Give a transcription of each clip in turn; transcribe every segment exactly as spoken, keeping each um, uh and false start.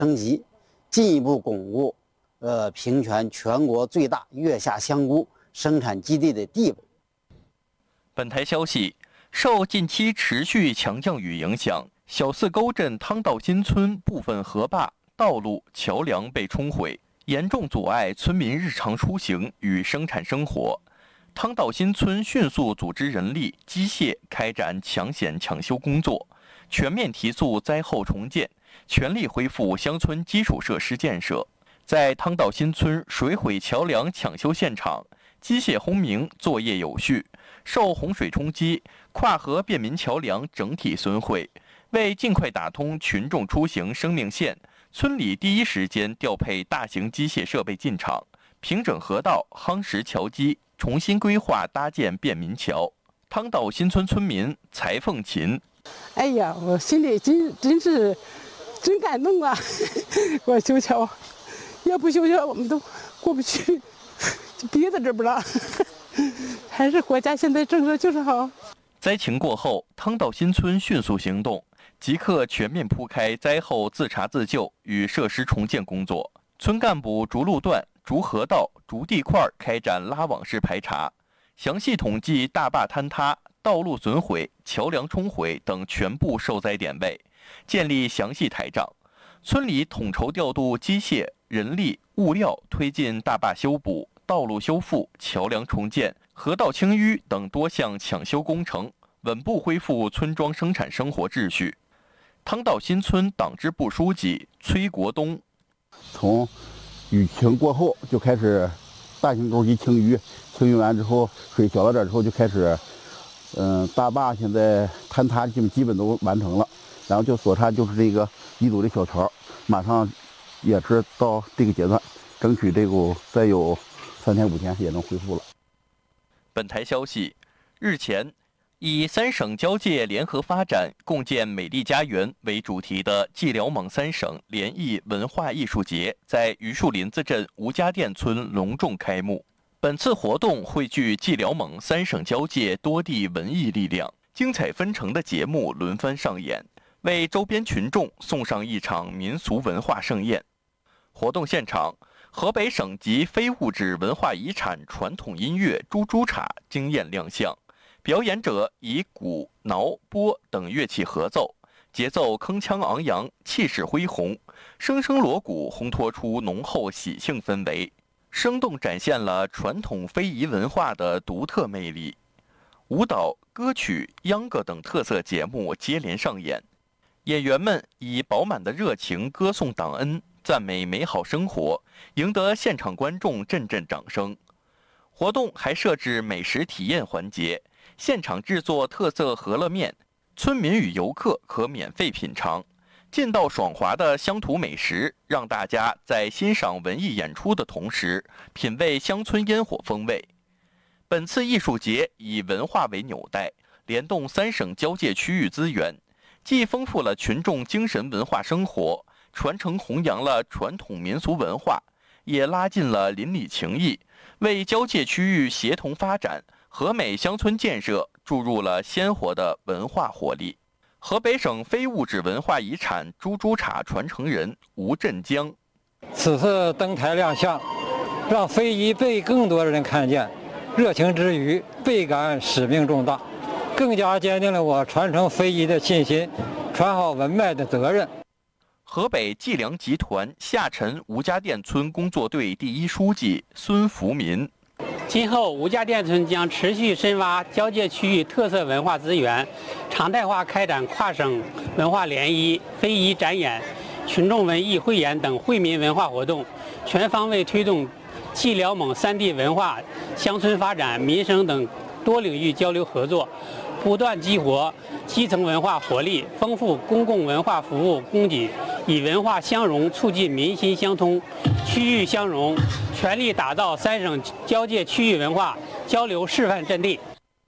升级，进一步巩固呃平泉全国最大月下香菇生产基地的地位。 本台消息，受近期持续强降雨影响，小四沟镇汤道新村部分河坝、道路、桥梁被冲毁，严重阻碍村民日常出行与生产生活。汤道新村迅速组织人力、机械开展抢险抢修工作，全面提速灾后重建，全力恢复乡村基础设施建设。在汤道新村水毁桥梁抢修现场，机械轰鸣作业有序，受洪水冲击，跨河便民桥梁整体损毁。为尽快打通群众出行生命线，村里第一时间调配大型机械设备进场，平整河道、夯实桥基，重新规划搭建便民桥。汤道新村村民柴凤琴： 哎呀，我心里真真是真感动啊！我修桥，要不修桥我们都过不去，就憋在这不了。还是国家现在政策就是好。 灾情过后，汤道新村迅速行动，即刻全面铺开灾后自查自救与设施重建工作。村干部逐路段、逐河道、逐地块开展拉网式排查，详细统计大坝坍塌、道路损毁、桥梁冲毁等全部受灾点位，建立详细台账。村里统筹调度机械、人力、物料，推进大坝修补、道路修复、桥梁重建、河道清淤等多项抢修工程，稳步恢复村庄生产生活秩序。汤道新村党支部书记崔国东： 从雨情过后就开始大型沟基清淤，清淤完之后，水小了点之后就开始，嗯、呃，大坝现在坍塌基本基本都完成了，然后就所差就是这个一堵的小桥，马上也是到这个阶段，争取这个再有三天五天也能恢复了。 本台消息，日前，以三省交界联合发展、共建美丽家园为主题的蓟辽蒙三省联谊文化艺术节在榆树林子镇吴家店村隆重开幕。本次活动汇聚蓟辽蒙三省交界多地文艺力量，精彩纷呈的节目轮番上演，为周边群众送上一场民俗文化盛宴。活动现场，河北省级非物质文化遗产传统音乐猪猪茶惊艳亮相，表演者以鼓、铙、拨等乐器合奏，节奏铿锵昂扬，气势恢宏，声声锣鼓烘托出浓厚喜庆氛围，生动展现了传统非遗文化的独特魅力。舞蹈、歌曲、秧歌等特色节目接连上演，演员们以饱满的热情歌颂党恩，赞美美好生活，赢得现场观众阵阵掌声。活动还设置美食体验环节，现场制作特色饸饹面，村民与游客可免费品尝。劲道爽滑的乡土美食，让大家在欣赏文艺演出的同时，品味乡村烟火风味。本次艺术节以文化为纽带，联动三省交界区域资源，既丰富了群众精神文化生活，传承弘扬了传统民俗文化，也拉近了邻里情谊，为交界区域协同发展、和美乡村建设注入了鲜活的文化活力。河北省非物质文化遗产猪猪茶传承人吴振江： 此次登台亮相，让非遗被更多的人看见，热情之余倍感使命重大，更加坚定了我传承非遗的信心，传好文脉的责任。 河北计量集团下沉吴家店村工作队第一书记孙福民： 今后吴家店村将持续深挖交界区域特色文化资源，常态化开展跨省文化联谊、非遗展演、群众文艺汇演等惠民文化活动，全方位推动冀辽蒙三地文化、乡村发展、民生等多领域交流合作，不断激活基层文化活力，丰富公共文化服务供给，以文化相融促进民心相通、区域相融，全力打造三省交界区域文化交流示范阵地。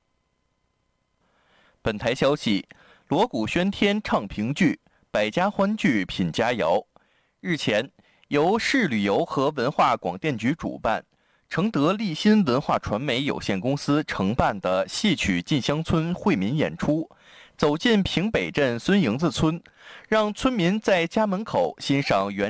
本台消息，锣鼓喧天唱评剧，百家欢聚品佳肴。日前，由市旅游和文化广电局主办，承德立新文化传媒有限公司承办的戏曲进乡村惠民演出，走进平北镇孙营子村，让村民在家门口欣赏原